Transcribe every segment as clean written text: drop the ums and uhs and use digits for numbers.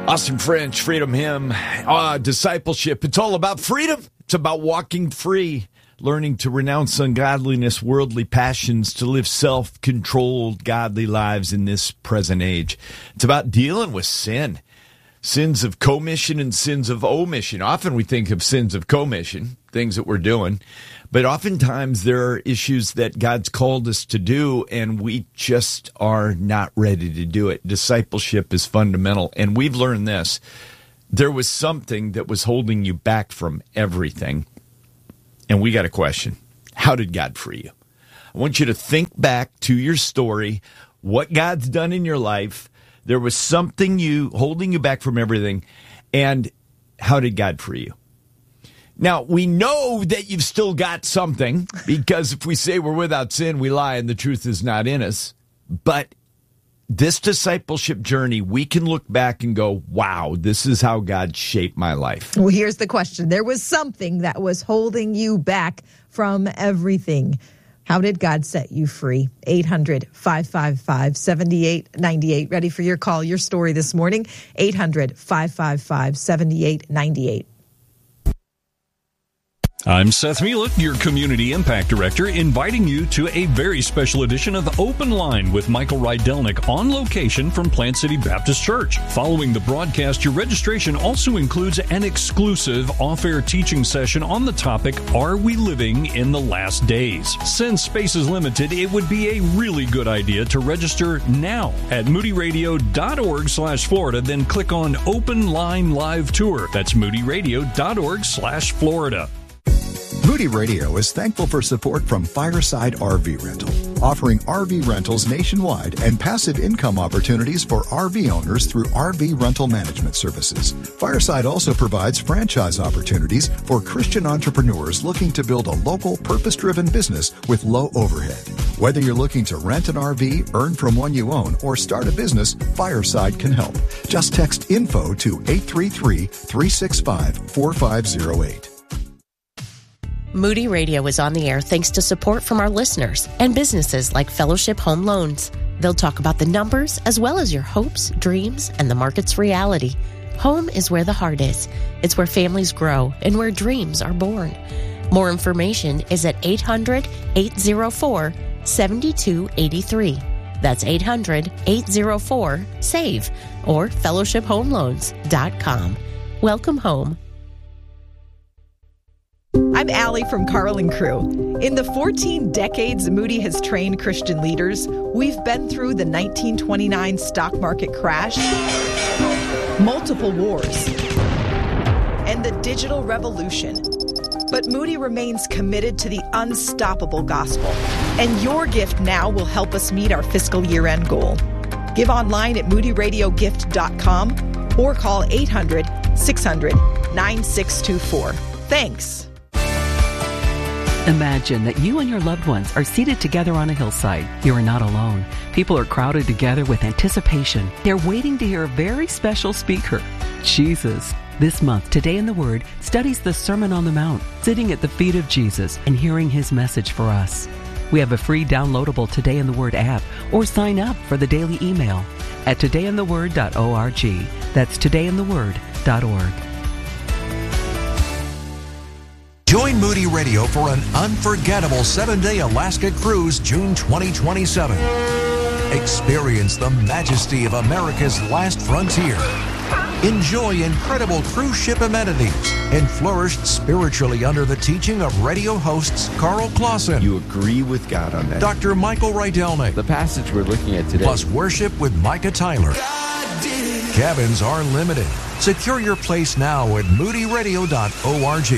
Austin French, Freedom Hymn, discipleship. It's all about freedom. It's about walking free, learning to renounce ungodliness, worldly passions, to live self-controlled, godly lives in this present age. It's about dealing with sin, sins of commission and sins of omission. Often we think of sins of commission, things that we're doing, but oftentimes there are issues that God's called us to do, and we just are not ready to do it. Discipleship is fundamental, and we've learned this. There was something that was holding you back from everything, and we got a question. How did God free you? I want you to think back to your story, what God's done in your life. There was something holding you back from everything, and how did God free you? Now, we know that you've still got something, because if we say we're without sin, we lie and the truth is not in us. But this discipleship journey, we can look back and go, wow, this is how God shaped my life. Well, here's the question. There was something that was holding you back from everything. How did God set you free? 800-555-7898. Ready for your call, your story this morning. 800-555-7898. I'm Seth Mielek, your Community Impact Director, inviting you to a very special edition of Open Line with Michael Rydelnik on location from Plant City Baptist Church. Following the broadcast, your registration also includes an exclusive off-air teaching session on the topic, Are We Living in the Last Days? Since space is limited, it would be a really good idea to register now at moodyradio.org/Florida, then click on Open Line Live Tour. That's moodyradio.org/Florida. Moody Radio is thankful for support from Fireside RV Rental, offering RV rentals nationwide and passive income opportunities for RV owners through RV rental management services. Fireside also provides franchise opportunities for Christian entrepreneurs looking to build a local, purpose-driven business with low overhead. Whether you're looking to rent an RV, earn from one you own, or start a business, Fireside can help. Just text INFO to 833-365-4508. Moody Radio is on the air thanks to support from our listeners and businesses like Fellowship Home Loans. They'll talk about the numbers as well as your hopes, dreams, and the market's reality. Home is where the heart is. It's where families grow and where dreams are born. More information is at 800-804-7283. That's 800-804-SAVE or fellowshiphomeloans.com. Welcome home. I'm Allie from Carl and Crew. In the 14 decades Moody has trained Christian leaders, we've been through the 1929 stock market crash, multiple wars, and the digital revolution. But Moody remains committed to the unstoppable gospel, and your gift now will help us meet our fiscal year-end goal. Give online at moodyradiogift.com or call 800-600-9624. Thanks. Imagine that you and your loved ones are seated together on a hillside. You are not alone. People are crowded together with anticipation. They're waiting to hear a very special speaker, Jesus. This month, Today in the Word studies the Sermon on the Mount, sitting at the feet of Jesus and hearing his message for us. We have a free downloadable Today in the Word app, or sign up for the daily email at todayintheword.org. That's todayintheword.org. Join Moody Radio for an unforgettable 7-day Alaska cruise, June 2027. Experience the majesty of America's last frontier. Enjoy incredible cruise ship amenities and flourish spiritually under the teaching of radio hosts Carl Clausen. You agree with God on that? Dr. Michael Rydelnik. The passage we're looking at today. Plus worship with Micah Tyler. Cabins are limited. Secure your place now at moodyradio.org.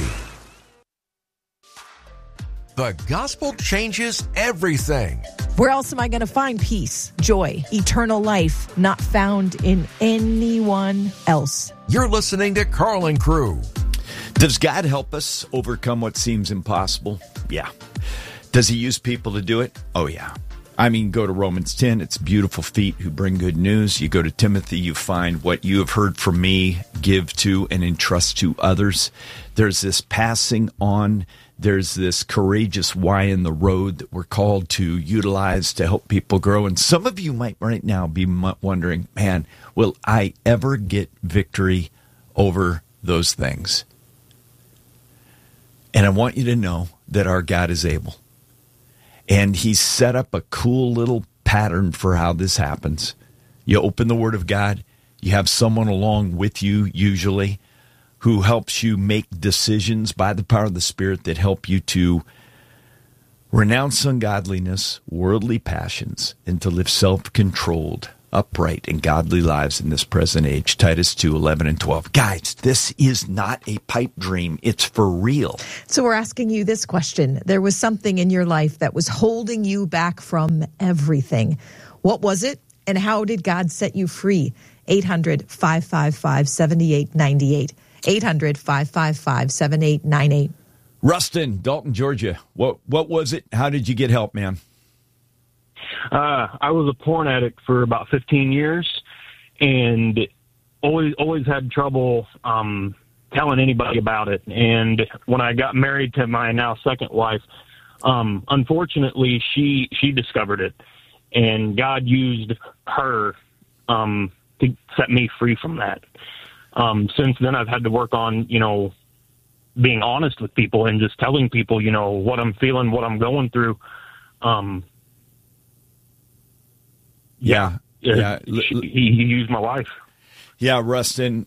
The gospel changes everything. Where else am I going to find peace, joy, eternal life, not found in anyone else? You're listening to Carl and Crew. Does God help us overcome what seems impossible? Yeah. Does he use people to do it? Oh, yeah. I mean, go to Romans 10. It's beautiful feet who bring good news. You go to Timothy, you find what you have heard from me, give to and entrust to others. There's this passing on there's this courageous why in the road that we're called to utilize to help people grow. And some of you might right now be wondering, man, will I ever get victory over those things? And I want you to know that our God is able. And he's set up a cool little pattern for how this happens. You open the Word of God. You have someone along with you, usually, who helps you make decisions by the power of the Spirit that help you to renounce ungodliness, worldly passions, and to live self-controlled, upright, and godly lives in this present age. Titus 2:11 and 12. Guys, this is not a pipe dream. It's for real. So we're asking you this question. There was something in your life that was holding you back from everything. What was it, and how did God set you free? 800-555-7898. 800-555-7898. Rustin, Dalton, Georgia. What was it? How did you get help, man? I was a porn addict for about 15 years, and always had trouble telling anybody about it. And when I got married to my now second wife, unfortunately, she discovered it, and God used her to set me free from that. Since then, I've had to work on, being honest with people and just telling people, what I'm feeling, what I'm going through. He used my life. Yeah, Rustin,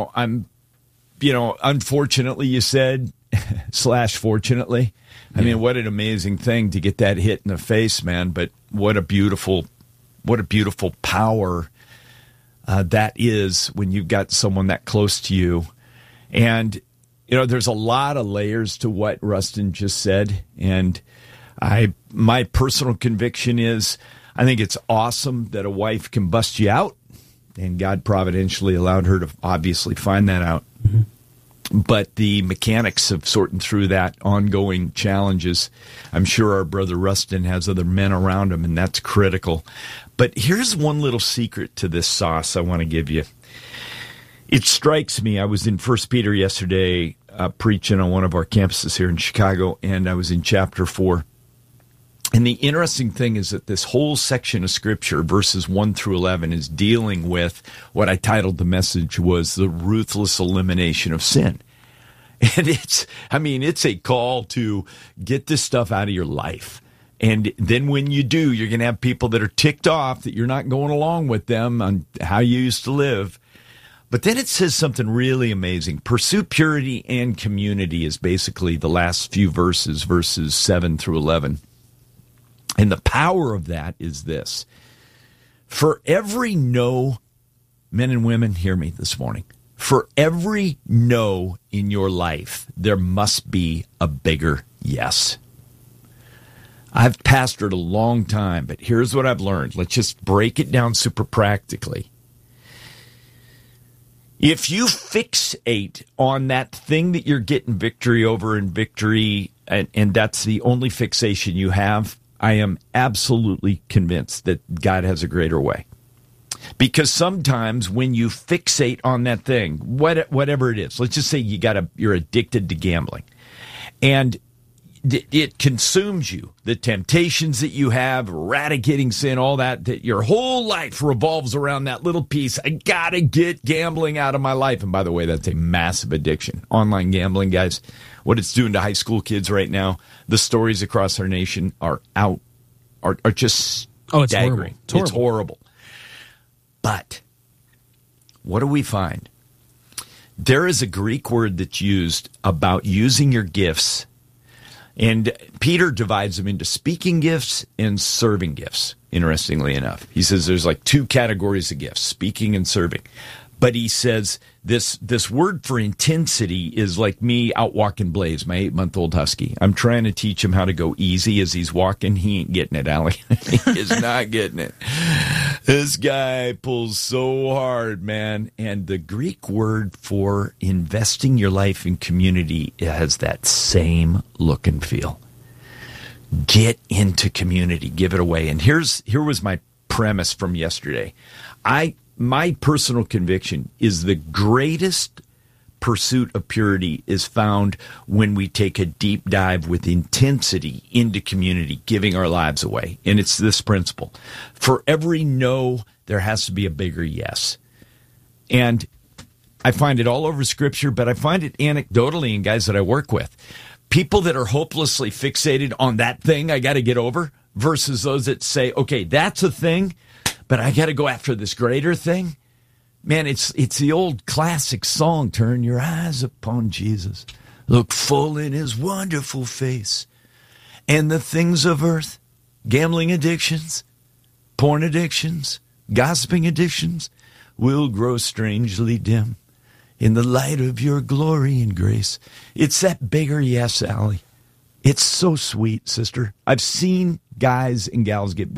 unfortunately you said, /fortunately. I mean, what an amazing thing to get that hit in the face, man. But what a beautiful power that is when you've got someone that close to you. And, there's a lot of layers to what Rustin just said. And my personal conviction is, I think it's awesome that a wife can bust you out, and God providentially allowed her to obviously find that out. Mm-hmm. But the mechanics of sorting through that ongoing challenges, I'm sure our brother Rustin has other men around him, and that's critical. But here's one little secret to this sauce I want to give you. It strikes me, I was in 1 Peter yesterday preaching on one of our campuses here in Chicago, and I was in chapter 4. And the interesting thing is that this whole section of Scripture, verses 1 through 11, is dealing with what I titled the message was the ruthless elimination of sin. And it's a call to get this stuff out of your life. And then when you do, you're going to have people that are ticked off that you're not going along with them on how you used to live. But then it says something really amazing. Pursue purity and community is basically the last few verses 7 through 11. And the power of that is this. For every no, men and women, hear me this morning. For every no in your life, there must be a bigger yes. I've pastored a long time, but here's what I've learned. Let's just break it down super practically. If you fixate on that thing that you're getting victory over and that's the only fixation you have, I am absolutely convinced that God has a greater way. Because sometimes when you fixate on that thing, whatever it is, let's just say you're addicted to gambling, and it consumes you, the temptations that you have, eradicating sin, all that your whole life revolves around that little piece. I got to get gambling out of my life. And by the way, that's a massive addiction. Online gambling, guys, what it's doing to high school kids right now, the stories across our nation are just staggering. It's horrible. But what do we find? There is a Greek word that's used about using your gifts. And Peter divides them into speaking gifts and serving gifts, interestingly enough. He says there's like two categories of gifts, speaking and serving. But he says this word for intensity is like me out walking Blaze, my 8-month-old husky. I'm trying to teach him how to go easy as he's walking. He ain't getting it, Allie. He is not getting it. This guy pulls so hard, man. And the Greek word for investing your life in community has that same look and feel. Get into community. Give it away. And here was my premise from yesterday. My personal conviction is the greatest pursuit of purity is found when we take a deep dive with intensity into community, giving our lives away. And it's this principle. For every no, there has to be a bigger yes. And I find it all over Scripture, but I find it anecdotally in guys that I work with. People that are hopelessly fixated on that thing I got to get over versus those that say, okay, that's a thing, but I got to go after this greater thing. Man, it's the old classic song, turn your eyes upon Jesus, look full in his wonderful face, and the things of earth, gambling addictions, porn addictions, gossiping addictions, will grow strangely dim in the light of your glory and grace. It's that bigger yes, Allie. It's so sweet, sister. I've seen guys and gals get